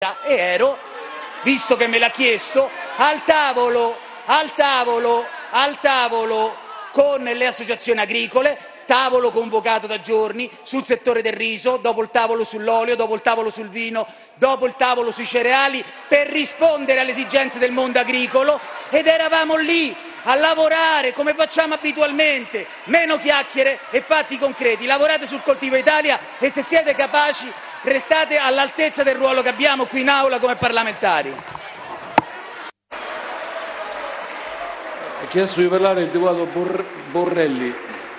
e ero, visto che me l'ha chiesto, al tavolo con le associazioni agricole, tavolo convocato da giorni sul settore del riso, dopo il tavolo sull'olio, dopo il tavolo sul vino, dopo il tavolo sui cereali, per rispondere alle esigenze del mondo agricolo, ed eravamo lì a lavorare come facciamo abitualmente, meno chiacchiere e fatti concreti. Lavorate sul Coltiva Italia e se siete capaci restate all'altezza del ruolo che abbiamo qui in aula come parlamentari. Ha chiesto di parlare il deputato Borrelli.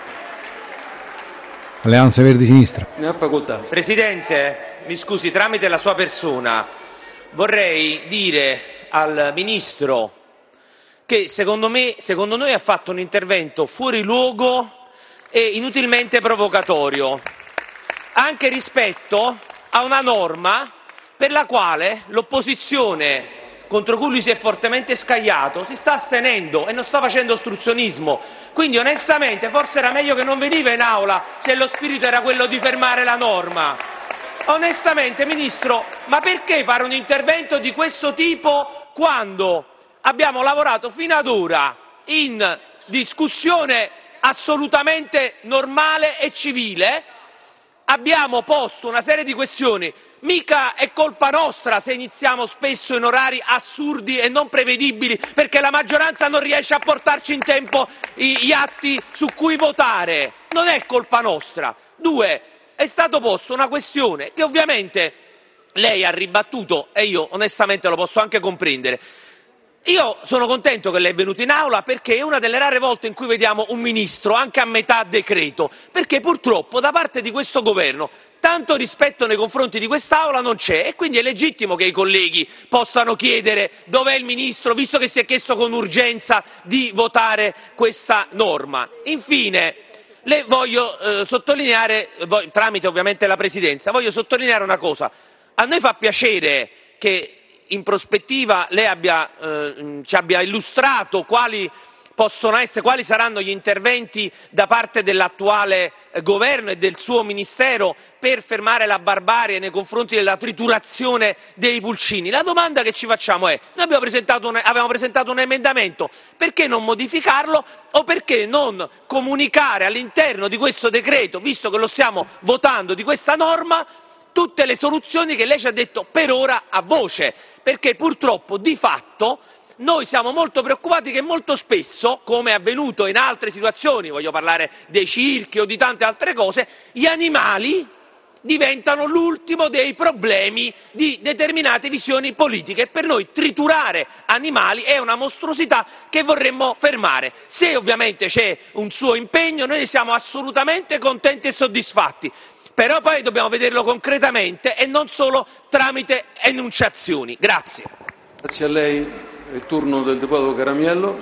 Alleanza Verdi Sinistra. Ne ha facoltà. Presidente, mi scusi, tramite la sua persona vorrei dire al Ministro che secondo noi ha fatto un intervento fuori luogo e inutilmente provocatorio, anche rispetto a una norma per la quale l'opposizione, contro cui lui si è fortemente scagliato, si sta astenendo e non sta facendo ostruzionismo. Quindi onestamente forse era meglio che non veniva in aula se lo spirito era quello di fermare la norma. Onestamente, Ministro, ma perché fare un intervento di questo tipo quando abbiamo lavorato fino ad ora in discussione assolutamente normale e civile? Abbiamo posto una serie di questioni. Mica è colpa nostra se iniziamo spesso in orari assurdi e non prevedibili perché la maggioranza non riesce a portarci in tempo gli atti su cui votare. Non è colpa nostra. 2. È stato posto una questione che ovviamente lei ha ribattuto e io onestamente lo posso anche comprendere. Io sono contento che lei è venuto in aula perché è una delle rare volte in cui vediamo un ministro anche a metà decreto, perché purtroppo da parte di questo governo tanto rispetto nei confronti di quest'Aula non c'è e quindi è legittimo che i colleghi possano chiedere dov'è il Ministro, visto che si è chiesto con urgenza di votare questa norma. Infine, le voglio sottolineare, tramite ovviamente la Presidenza, voglio sottolineare una cosa. A noi fa piacere che in prospettiva lei ci abbia illustrato quali saranno gli interventi da parte dell'attuale governo e del suo Ministero per fermare la barbarie nei confronti della triturazione dei pulcini. La domanda che ci facciamo è: noi avevamo presentato un emendamento, perché non modificarlo o perché non comunicare all'interno di questo decreto, visto che lo stiamo votando, di questa norma, tutte le soluzioni che lei ci ha detto per ora a voce, perché purtroppo di fatto noi siamo molto preoccupati che molto spesso, come è avvenuto in altre situazioni, voglio parlare dei circhi o di tante altre cose, gli animali diventano l'ultimo dei problemi di determinate visioni politiche e per noi triturare animali è una mostruosità che vorremmo fermare. Se ovviamente c'è un suo impegno noi ne siamo assolutamente contenti e soddisfatti. Però poi dobbiamo vederlo concretamente e non solo tramite enunciazioni. Grazie. Grazie a lei. È il turno del deputato Caramiello.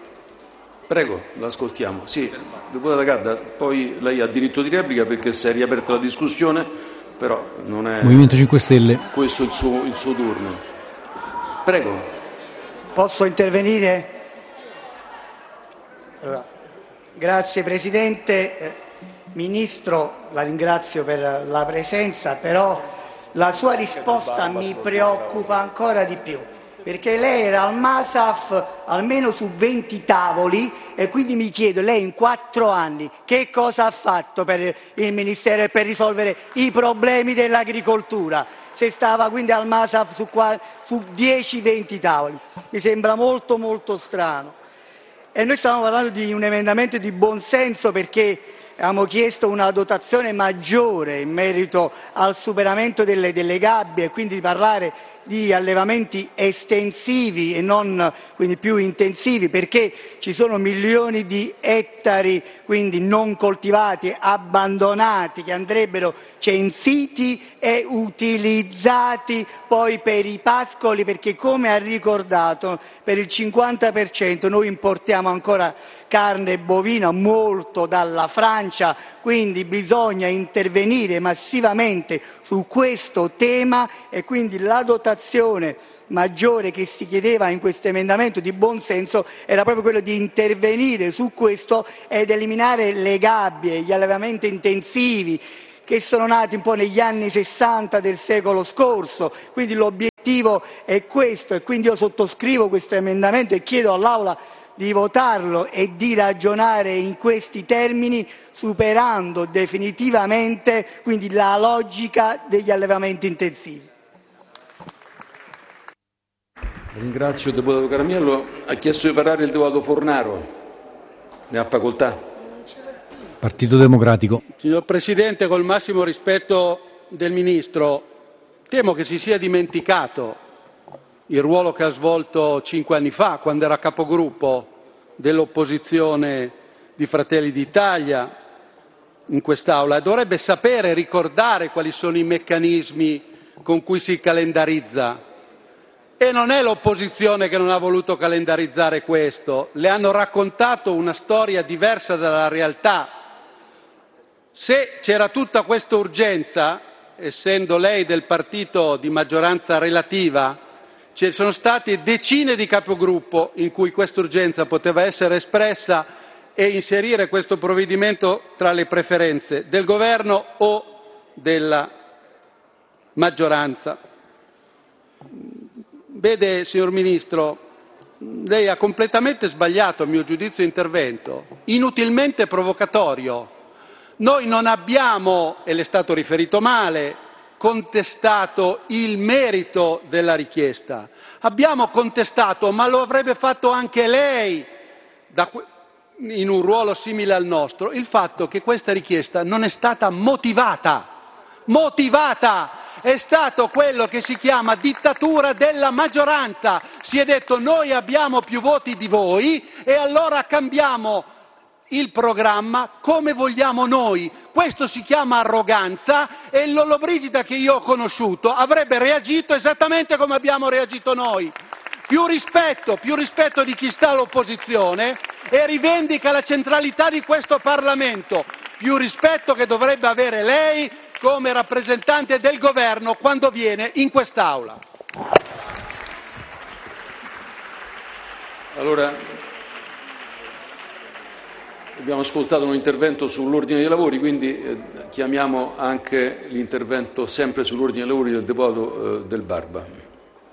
Prego, l'ascoltiamo. Sì, deputata Cadda, poi lei ha diritto di replica perché si è riaperta la discussione, però non è Movimento 5 Stelle. questo il suo turno. Prego. Posso intervenire? Allora, grazie Presidente. Ministro, la ringrazio per la presenza, però la sua risposta mi preoccupa ancora di più, perché lei era al MASAF almeno su 20 tavoli e quindi mi chiedo, lei in 4 anni che cosa ha fatto per il Ministero e per risolvere i problemi dell'agricoltura? Se stava quindi al MASAF su 10-20 tavoli. Mi sembra molto molto strano. E noi stiamo parlando di un emendamento di buonsenso perché abbiamo chiesto una dotazione maggiore in merito al superamento delle gabbie e quindi di parlare di allevamenti estensivi e non quindi più intensivi, perché ci sono milioni di ettari quindi non coltivati, abbandonati, che andrebbero censiti e utilizzati poi per i pascoli, perché come ha ricordato per il 50% noi importiamo ancora carne bovina molto dalla Francia, quindi bisogna intervenire massivamente su questo tema e quindi la dotazione maggiore che si chiedeva in questo emendamento di buonsenso era proprio quello di intervenire su questo ed eliminare le gabbie, gli allevamenti intensivi che sono nati un po' negli anni 60 del secolo scorso, quindi l'obiettivo L'obiettivo è questo e quindi io sottoscrivo questo emendamento e chiedo all'Aula di votarlo e di ragionare in questi termini, superando definitivamente quindi la logica degli allevamenti intensivi. Ringrazio il deputato Caramiello. Ha chiesto di parlare il deputato Fornaro. Ne ha facoltà. Partito Democratico. Signor Presidente, col massimo rispetto del Ministro, temo che si sia dimenticato il ruolo che ha svolto 5 anni fa, quando era capogruppo dell'opposizione di Fratelli d'Italia in quest'Aula, e dovrebbe sapere ricordare quali sono i meccanismi con cui si calendarizza. E non è l'opposizione che non ha voluto calendarizzare questo, le hanno raccontato una storia diversa dalla realtà. Se c'era tutta questa urgenza, essendo lei del partito di maggioranza relativa, ci sono state decine di capogruppo in cui questa urgenza poteva essere espressa e inserire questo provvedimento tra le preferenze del governo o della maggioranza. Vede, signor Ministro, lei ha completamente sbagliato, a mio giudizio, intervento, inutilmente provocatorio. Noi non abbiamo, e le è stato riferito male, contestato il merito della richiesta. Abbiamo contestato, ma lo avrebbe fatto anche lei in un ruolo simile al nostro, il fatto che questa richiesta non è stata motivata. È stato quello che si chiama dittatura della maggioranza. Si è detto: noi abbiamo più voti di voi e allora cambiamo il programma come vogliamo noi. Questo si chiama arroganza e il Lollobrigida che io ho conosciuto avrebbe reagito esattamente come abbiamo reagito noi. Più rispetto di chi sta all'opposizione e rivendica la centralità di questo Parlamento. Più rispetto che dovrebbe avere lei come rappresentante del governo quando viene in quest'Aula. Allora, abbiamo ascoltato un intervento sull'ordine dei lavori, quindi chiamiamo anche l'intervento sempre sull'ordine dei lavori del deputato Del Barba.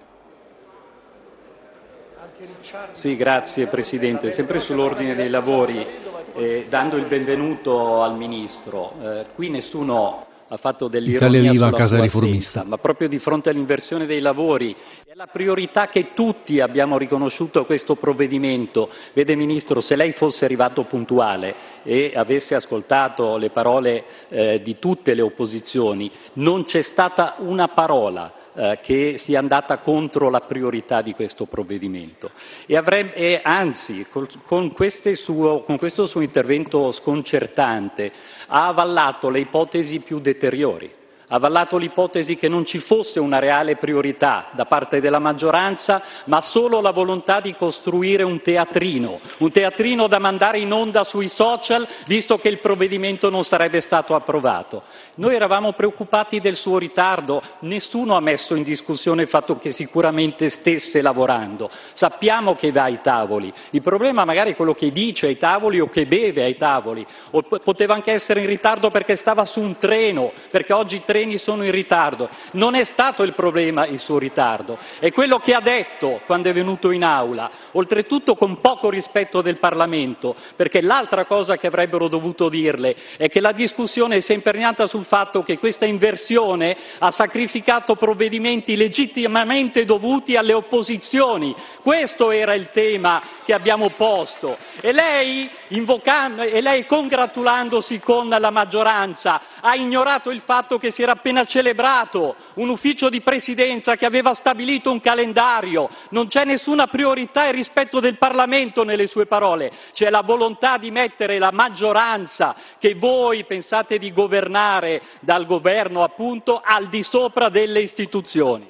Sì, grazie Presidente. Sempre sull'ordine dei lavori, dando il benvenuto al Ministro, qui nessuno ha fatto dell'ironia sulla Casa sua Riformista, assenza, ma proprio di fronte all'inversione dei lavori e alla priorità che tutti abbiamo riconosciuto a questo provvedimento. Vede Ministro, se lei fosse arrivato puntuale e avesse ascoltato le parole di tutte le opposizioni, non c'è stata una parola che sia andata contro la priorità di questo provvedimento e anzi con questo suo intervento sconcertante ha avallato le ipotesi più deteriori. Ha avallato l'ipotesi che non ci fosse una reale priorità da parte della maggioranza, ma solo la volontà di costruire un teatrino da mandare in onda sui social, visto che il provvedimento non sarebbe stato approvato. Noi eravamo preoccupati del suo ritardo, nessuno ha messo in discussione il fatto che sicuramente stesse lavorando. Sappiamo che va ai tavoli, il problema magari è quello che dice ai tavoli o che beve ai tavoli, o poteva anche essere in ritardo perché stava su un treno, perché oggi i treni sono in ritardo. Non è stato il problema il suo ritardo, è quello che ha detto quando è venuto in aula, oltretutto con poco rispetto del Parlamento, perché l'altra cosa che avrebbero dovuto dirle è che la discussione si è imperniata sul fatto che questa inversione ha sacrificato provvedimenti legittimamente dovuti alle opposizioni. Questo era il tema che abbiamo posto e lei, congratulandosi con la maggioranza, ha ignorato il fatto che si era appena celebrato un ufficio di presidenza che aveva stabilito un calendario. Non c'è nessuna priorità e rispetto del Parlamento nelle sue parole, c'è la volontà di mettere la maggioranza che voi pensate di governare dal governo appunto al di sopra delle istituzioni.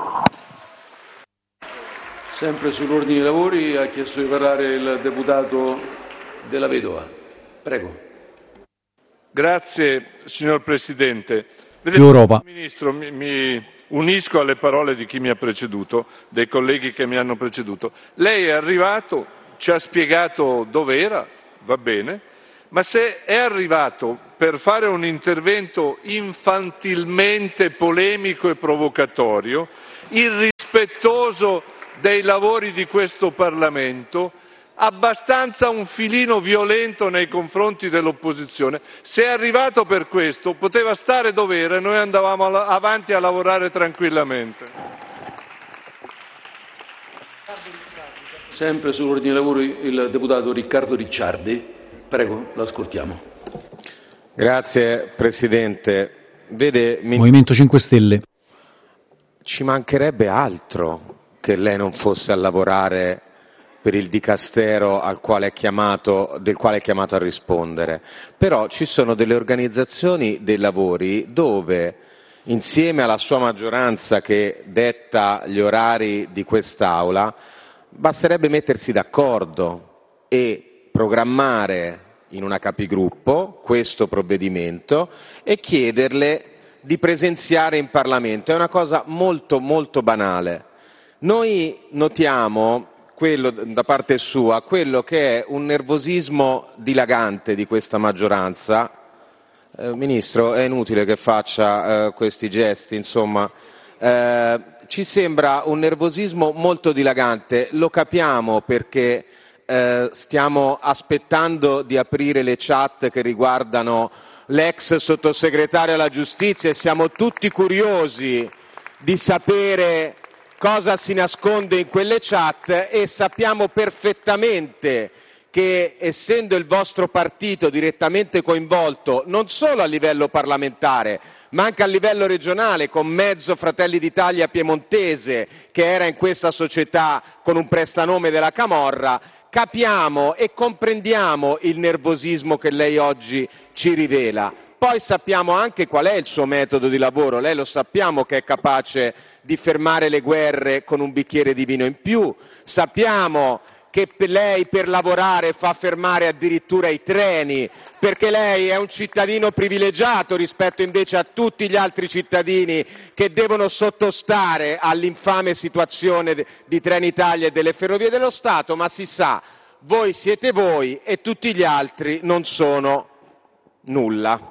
Sempre sull'ordine dei lavori ha chiesto di parlare il deputato Della Vedova. Prego. Grazie signor Presidente. Europa. Ministro, mi unisco alle parole di chi mi ha preceduto, dei colleghi che mi hanno preceduto. Lei è arrivato, ci ha spiegato dove era, va bene, ma se è arrivato per fare un intervento infantilmente polemico e provocatorio, irrispettoso dei lavori di questo Parlamento, abbastanza un filino violento nei confronti dell'opposizione. Se è arrivato per questo, poteva stare dove era e noi andavamo avanti a lavorare tranquillamente. Sempre sull'ordine dei lavori il deputato Riccardo Ricciardi. Prego, l'ascoltiamo. Grazie Presidente. Vede, Movimento 5 Stelle. ci mancherebbe altro che lei non fosse a lavorare per il dicastero del quale è chiamato a rispondere. Però ci sono delle organizzazioni dei lavori dove, insieme alla sua maggioranza che detta gli orari di quest'Aula, basterebbe mettersi d'accordo e programmare in una capigruppo questo provvedimento e chiederle di presenziare in Parlamento. È una cosa molto molto banale. Noi notiamo da parte sua quello che è un nervosismo dilagante di questa maggioranza. Ministro, è inutile che faccia questi gesti, insomma. Ci sembra un nervosismo molto dilagante, lo capiamo perché stiamo aspettando di aprire le chat che riguardano l'ex sottosegretario alla giustizia e siamo tutti curiosi di sapere cosa si nasconde in quelle chat e sappiamo perfettamente che, essendo il vostro partito direttamente coinvolto non solo a livello parlamentare ma anche a livello regionale, con mezzo Fratelli d'Italia piemontese che era in questa società con un prestanome della camorra, capiamo e comprendiamo il nervosismo che lei oggi ci rivela. Poi sappiamo anche qual è il suo metodo di lavoro, lei lo sappiamo che è capace di fermare le guerre con un bicchiere di vino in più, sappiamo che lei per lavorare fa fermare addirittura i treni, perché lei è un cittadino privilegiato rispetto invece a tutti gli altri cittadini che devono sottostare all'infame situazione di Trenitalia e delle Ferrovie dello Stato, ma si sa, voi siete voi e tutti gli altri non sono nulla.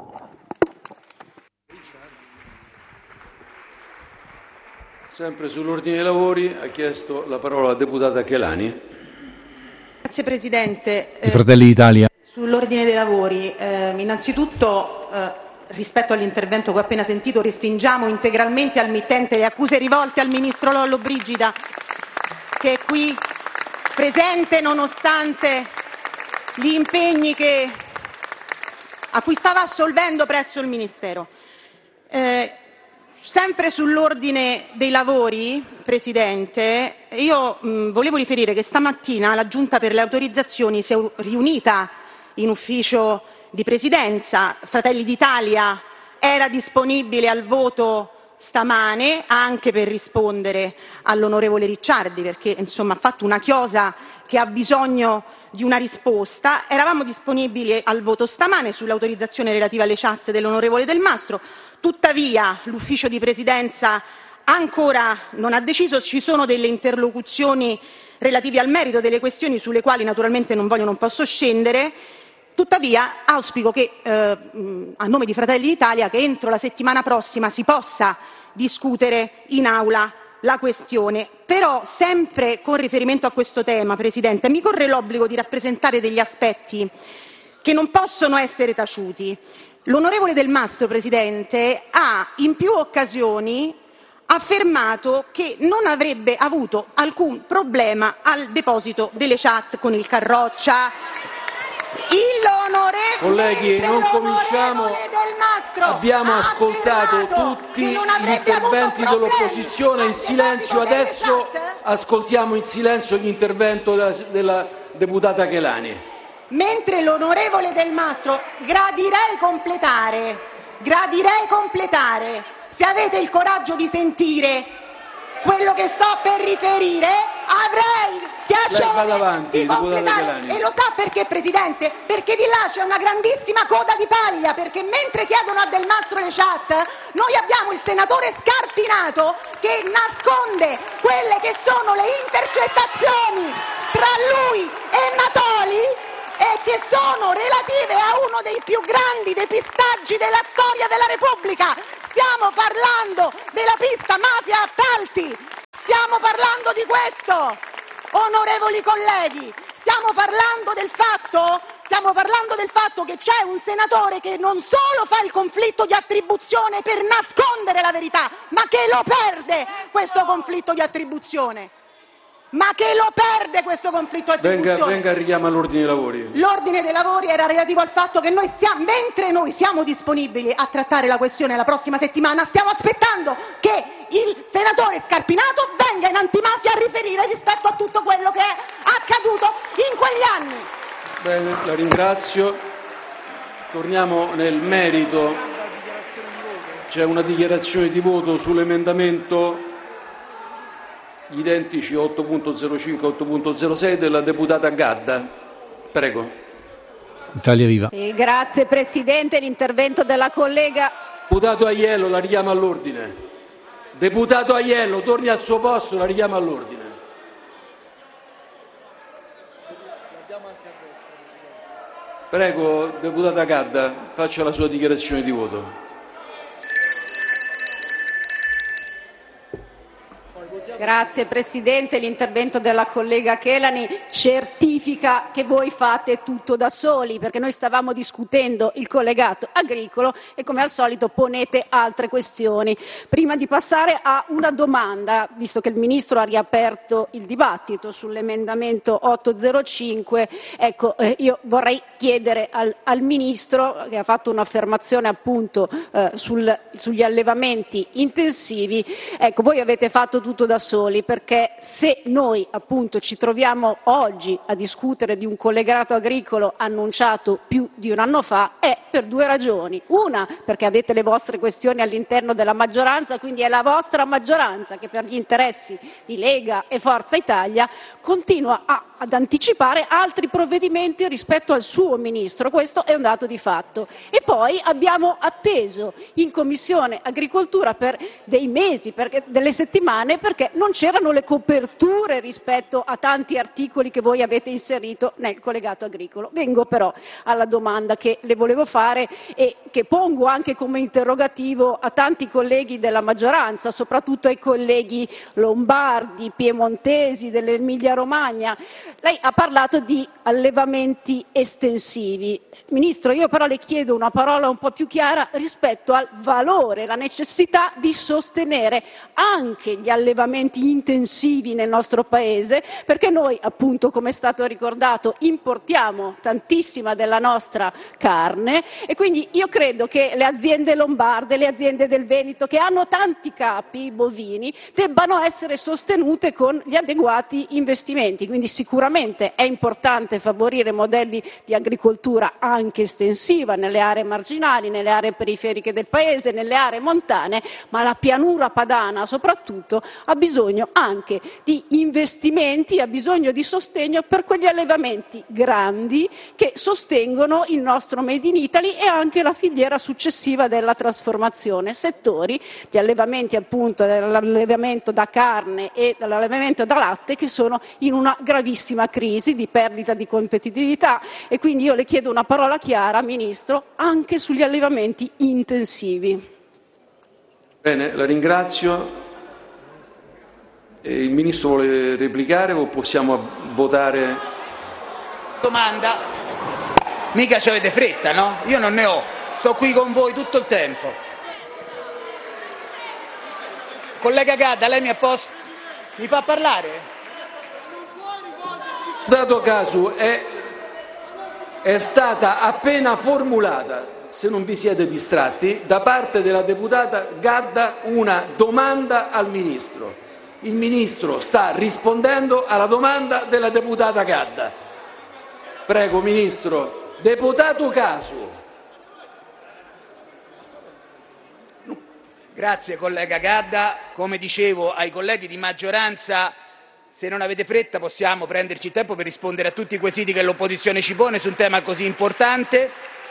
Sempre sull'ordine dei lavori ha chiesto la parola la deputata Chelani. Grazie Presidente. I Fratelli d'Italia. Sull'ordine dei lavori, innanzitutto rispetto all'intervento che ho appena sentito respingiamo integralmente al mittente le accuse rivolte al Ministro Lollobrigida, che è qui presente nonostante gli impegni a cui stava assolvendo presso il Ministero. Sempre sull'ordine dei lavori, Presidente, io volevo riferire che stamattina la Giunta per le autorizzazioni si è riunita in ufficio di Presidenza. Fratelli d'Italia era disponibile al voto stamane anche per rispondere all'onorevole Ricciardi, perché insomma ha fatto una chiosa che ha bisogno di una risposta. Eravamo disponibili al voto stamane sull'autorizzazione relativa alle chat dell'onorevole Del Mastro. Tuttavia l'ufficio di Presidenza ancora non ha deciso, ci sono delle interlocuzioni relative al merito delle questioni sulle quali naturalmente non posso scendere. Tuttavia auspico che a nome di Fratelli d'Italia che entro la settimana prossima si possa discutere in aula la questione. Però sempre con riferimento a questo tema, Presidente, mi corre l'obbligo di rappresentare degli aspetti che non possono essere taciuti. L'onorevole Del Mastro, Presidente, ha in più occasioni affermato che non avrebbe avuto alcun problema al deposito delle chat con il Carroccia. Colleghi, non cominciamo. Del Mastro abbiamo ascoltato tutti gli interventi dell'opposizione in silenzio. Adesso ascoltiamo in silenzio l'intervento della deputata Chelani. Mentre l'onorevole Del Mastro gradirei completare, se avete il coraggio di sentire quello che sto per riferire, avrei piacere di completare. E lo sa perché, Presidente? Perché di là c'è una grandissima coda di paglia, perché mentre chiedono a Del Mastro le chat, noi abbiamo il senatore Scarpinato che nasconde quelle che sono le intercettazioni tra lui e Natoli e che sono relative a uno dei più grandi depistaggi della storia della Repubblica. stiamo parlando della pista mafia appalti, stiamo parlando di questo, onorevoli colleghi, stiamo parlando del fatto che c'è un senatore che non solo fa il conflitto di attribuzione per nascondere la verità, ma che lo perde questo conflitto di attribuzione. Venga, richiama l'ordine dei lavori. L'ordine dei lavori era relativo al fatto che mentre noi siamo disponibili a trattare la questione la prossima settimana, stiamo aspettando che il senatore Scarpinato venga in antimafia a riferire rispetto a tutto quello che è accaduto in quegli anni. Bene, la ringrazio. Torniamo nel merito. C'è una dichiarazione di voto sull'emendamento identici 8.05 e 8.06 della deputata Gadda. Prego. Italia Viva. Sì, grazie Presidente. L'intervento della collega. Deputato Aiello, la richiama all'ordine. Deputato Aiello, torni al suo posto, la richiama all'ordine. Prego, deputata Gadda, faccia la sua dichiarazione di voto. Grazie Presidente, l'intervento della collega Chelani certifica che voi fate tutto da soli, perché noi stavamo discutendo il collegato agricolo e come al solito ponete altre questioni. Prima di passare a una domanda, visto che il Ministro ha riaperto il dibattito sull'emendamento 805, io vorrei chiedere al Ministro, che ha fatto un'affermazione appunto sugli allevamenti intensivi, voi avete fatto tutto da soli, perché se noi appunto ci troviamo oggi a discutere di un collegato agricolo annunciato più di un anno fa è per due ragioni. Una, perché avete le vostre questioni all'interno della maggioranza, quindi è la vostra maggioranza che per gli interessi di Lega e Forza Italia continua ad anticipare altri provvedimenti rispetto al suo Ministro, questo è un dato di fatto. E poi abbiamo atteso in Commissione Agricoltura per dei mesi, delle settimane, perché non c'erano le coperture rispetto a tanti articoli che voi avete inserito nel collegato agricolo. Vengo però alla domanda che le volevo fare e che pongo anche come interrogativo a tanti colleghi della maggioranza, soprattutto ai colleghi lombardi, piemontesi, dell'Emilia Romagna. Lei ha parlato di allevamenti estensivi. Ministro, io però le chiedo una parola un po' più chiara rispetto al valore, la necessità di sostenere anche gli allevamenti intensivi nel nostro Paese, perché noi, appunto, come è stato ricordato, importiamo tantissima della nostra carne e quindi io credo che le aziende lombarde, le aziende del Veneto, che hanno tanti capi bovini, debbano essere sostenute con gli adeguati investimenti. Quindi sicuramente è importante favorire modelli di agricoltura anche estensiva nelle aree marginali, nelle aree periferiche del Paese, nelle aree montane, ma la pianura padana soprattutto ha bisogno anche di investimenti, ha bisogno di sostegno per quegli allevamenti grandi che sostengono il nostro Made in Italy e anche la filiera successiva della trasformazione, settori di allevamenti appunto dell'allevamento da carne e dall'allevamento da latte che sono in una gravissima crisi di perdita di competitività e quindi io le chiedo una parola chiara, Ministro, anche sugli allevamenti intensivi. Bene, la ringrazio. Il Ministro vuole replicare o possiamo votare? Domanda. Mica ci avete fretta, no? Io non ne ho. Sto qui con voi tutto il tempo. Collega Gadda, lei mi fa parlare? Dato caso è stata appena formulata, se non vi siete distratti, da parte della deputata Gadda una domanda al Ministro. Il Ministro sta rispondendo alla domanda della deputata Gadda. Prego, Ministro. Deputato Casu. Grazie, collega Gadda. Come dicevo ai colleghi di maggioranza, se non avete fretta possiamo prenderci il tempo per rispondere a tutti i quesiti che l'opposizione ci pone su un tema così importante.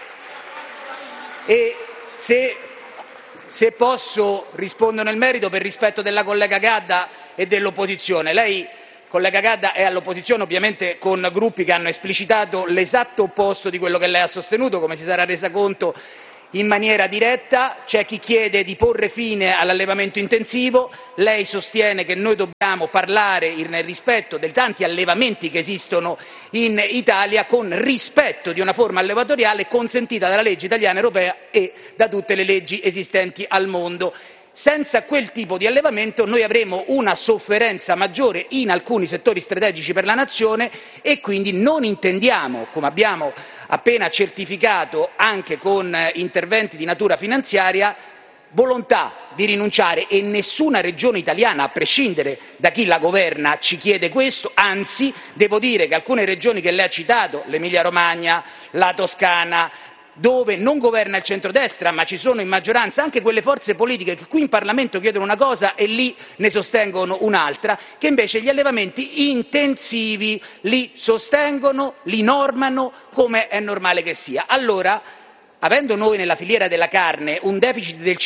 E se posso rispondo nel merito per rispetto della collega Gadda e dell'opposizione. Lei, collega Gadda, è all'opposizione ovviamente con gruppi che hanno esplicitato l'esatto opposto di quello che lei ha sostenuto, come si sarà resa conto in maniera diretta, c'è chi chiede di porre fine all'allevamento intensivo, lei sostiene che noi dobbiamo parlare nel rispetto dei tanti allevamenti che esistono in Italia, con rispetto di una forma allevatoriale consentita dalla legge italiana e europea e da tutte le leggi esistenti al mondo. Senza quel tipo di allevamento noi avremo una sofferenza maggiore in alcuni settori strategici per la nazione e quindi non intendiamo, come abbiamo appena certificato anche con interventi di natura finanziaria, volontà di rinunciare, e nessuna regione italiana, a prescindere da chi la governa, ci chiede questo. Anzi, devo dire che alcune regioni che lei ha citato, l'Emilia Romagna, la Toscana, dove non governa il centrodestra ma ci sono in maggioranza anche quelle forze politiche che qui in Parlamento chiedono una cosa e lì ne sostengono un'altra, che invece gli allevamenti intensivi li sostengono, li normano come è normale che sia. Allora, avendo noi nella filiera della carne un deficit del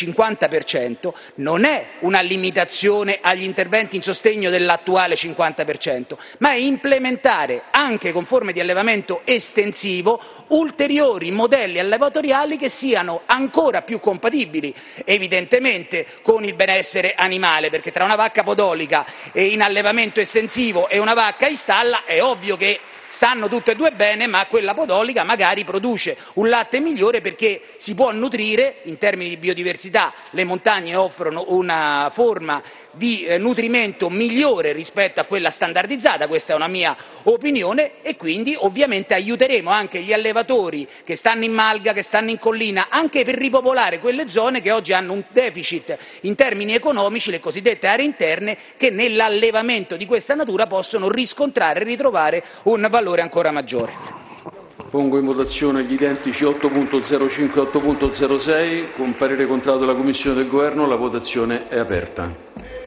50%, non è una limitazione agli interventi in sostegno dell'attuale 50%, ma è implementare, anche con forme di allevamento estensivo, ulteriori modelli allevatoriali che siano ancora più compatibili, evidentemente, con il benessere animale, perché tra una vacca podolica e in allevamento estensivo e una vacca in stalla è ovvio che stanno tutte e due bene, ma quella podolica magari produce un latte migliore perché si può nutrire in termini di biodiversità. Le montagne offrono una forma di nutrimento migliore rispetto a quella standardizzata, questa è una mia opinione, e quindi ovviamente aiuteremo anche gli allevatori che stanno in malga, che stanno in collina, anche per ripopolare quelle zone che oggi hanno un deficit in termini economici, le cosiddette aree interne, che nell'allevamento di questa natura possono riscontrare e ritrovare un valore ancora maggiore. Pongo in votazione gli identici 8.05 e 8.06 con parere contrario della Commissione del Governo. La votazione è aperta.